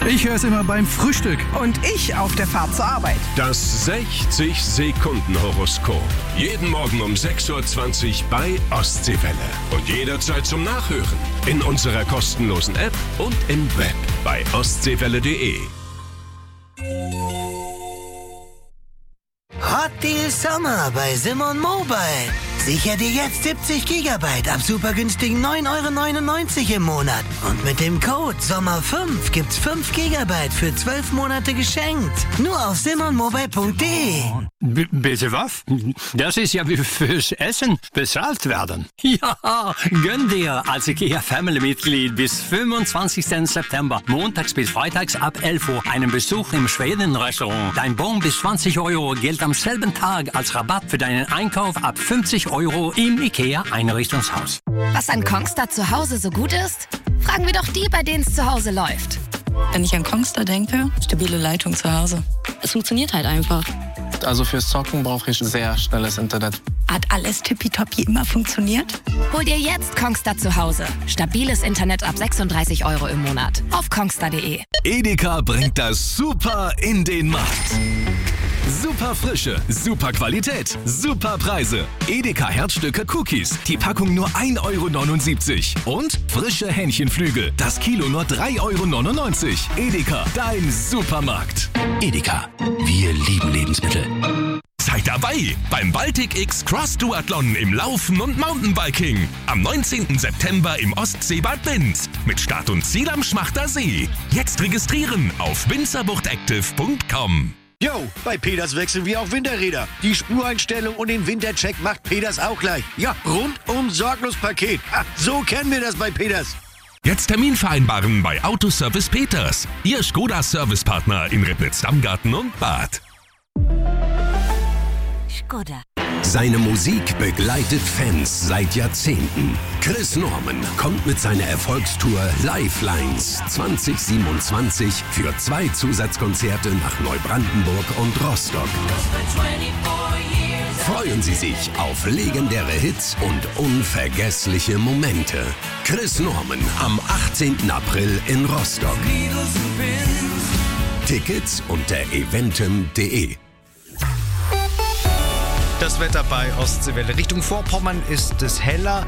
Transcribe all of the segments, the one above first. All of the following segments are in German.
Ich höre es immer beim Frühstück. Und ich auf der Fahrt zur Arbeit. Das 60-Sekunden-Horoskop. Jeden Morgen um 6.20 Uhr bei Ostseewelle. Und jederzeit zum Nachhören. In unserer kostenlosen App und im Web bei ostseewelle.de. Hot Deal Sommer bei Simon Mobile. Sicher dir jetzt 70 GB ab super günstigen 9,99 € im Monat. Und mit dem Code SOMMER5 gibt's 5 GB für 12 Monate geschenkt. Nur auf simonmobile.de. Bitte was? Das ist ja wie fürs Essen bezahlt werden. Ja, gönn dir als IKEA-Family-Mitglied bis 25. September, montags bis freitags ab 11 Uhr, einen Besuch im Schweden-Restaurant. Dein Bon bis 20 € gilt am selben Tag als Rabatt für deinen Einkauf ab 50 € im IKEA-Einrichtungshaus. Was an Kongstar zu Hause so gut ist? Fragen wir doch die, bei denen es zu Hause läuft. Wenn ich an Kongstar denke, stabile Leitung zu Hause. Es funktioniert halt einfach. Also fürs Zocken brauche ich sehr schnelles Internet. Hat alles tippitoppi immer funktioniert? Hol dir jetzt Kongstar zu Hause. Stabiles Internet ab 36 € im Monat. Auf kongstar.de. Edeka bringt das Super in den Markt. Super Frische, super Qualität, super Preise. Edeka Herzstücke Cookies, die Packung nur 1,79 € und frische Hähnchenflügel, das Kilo nur 3,99 €. Edeka, dein Supermarkt. Edeka, wir lieben Lebensmittel. Seid dabei beim Baltic X Cross Duathlon im Laufen und Mountainbiking. Am 19. September im Ostseebad Binz. Mit Start und Ziel am Schmachter See. Jetzt registrieren auf binzerbuchtactive.com. Yo, bei Peters wechseln wir auch Winterräder. Die Spureinstellung und den Wintercheck macht Peters auch gleich. Ja, rundum sorglos Paket. Ha, so kennen wir das bei Peters. Jetzt Termin vereinbaren bei Autoservice Peters. Ihr Skoda-Servicepartner in Ribnitz-Dammgarten und Bad. Skoda. Seine Musik begleitet Fans seit Jahrzehnten. Chris Norman kommt mit seiner Erfolgstour Lifelines 2027 für 2 Zusatzkonzerte nach Neubrandenburg und Rostock. Freuen Sie sich auf legendäre Hits und unvergessliche Momente. Chris Norman am 18. April in Rostock. Tickets unter eventim.de. Das Wetter bei Ostseewelle. Richtung Vorpommern ist es heller.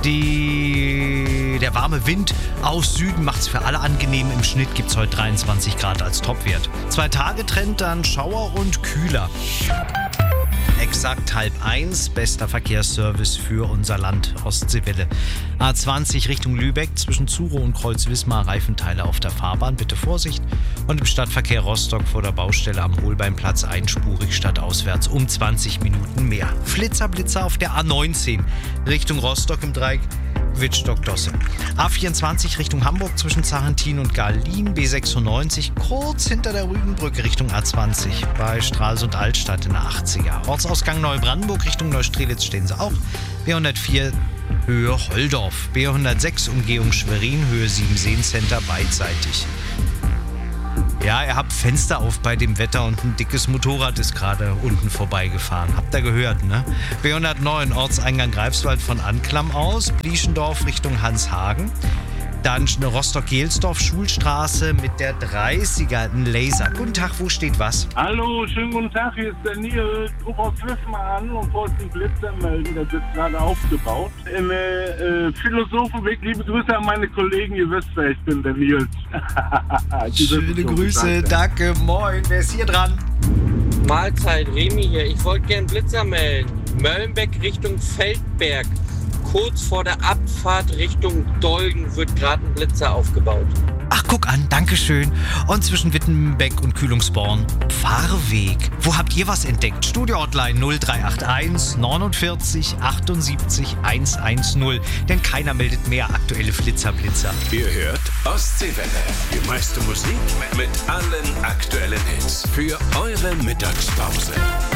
Der warme Wind aus Süden macht es für alle angenehm. Im Schnitt gibt es heute 23 Grad als Topwert. 2 Tage Trend, dann Schauer und kühler. Exakt 12:30, bester Verkehrsservice für unser Land, Ostseewelle. A20 Richtung Lübeck, zwischen Zuro und Kreuz-Wismar, Reifenteile auf der Fahrbahn, bitte Vorsicht. Und im Stadtverkehr Rostock vor der Baustelle am Holbeinplatz einspurig stadtauswärts um 20 Minuten mehr. Blitzer auf der A19 Richtung Rostock im Dreieck Wittstock-Dosse. A24 Richtung Hamburg zwischen Zarentin und Garlin, B96 kurz hinter der Rügenbrücke Richtung A20 bei Stralsund-Altstadt in der 80er. Ortsausgang Neubrandenburg Richtung Neustrelitz stehen sie auch. B104 Höhe Holdorf, B106 Umgehung Schwerin, Höhe 7 Seencenter beidseitig. Ja, ihr habt Fenster auf bei dem Wetter und ein dickes Motorrad ist gerade unten vorbeigefahren. Habt ihr gehört, ne? B109 Ortseingang Greifswald von Anklam aus, Blieschendorf Richtung Hanshagen. Dann Rostock-Gelsdorf, Schulstraße mit der 30er, ein Laser. Guten Tag, wo steht was? Hallo, schönen guten Tag, hier ist der Nils. Ich rufe aus Wismar an und wollte einen Blitzer melden, der wird gerade aufgebaut. Im Philosophenweg, liebe Grüße an meine Kollegen, ihr wisst wer ich bin, der Nils. Schöne Grüße, danke, moin, wer ist hier dran? Mahlzeit, Remi hier, ich wollte gern Blitzer melden. Möllenbeck Richtung Feldberg. Kurz vor der Abfahrt Richtung Dolgen wird gerade ein Blitzer aufgebaut. Ach, guck an, dankeschön. Und zwischen Wittenbeck und Kühlungsborn, Fahrweg. Wo habt ihr was entdeckt? Studio-Hotline 0381 49 78 110. Denn keiner meldet mehr aktuelle Blitzer. Ihr hört Ostseewelle. Die meiste Musik mit allen aktuellen Hits. Für eure Mittagspause.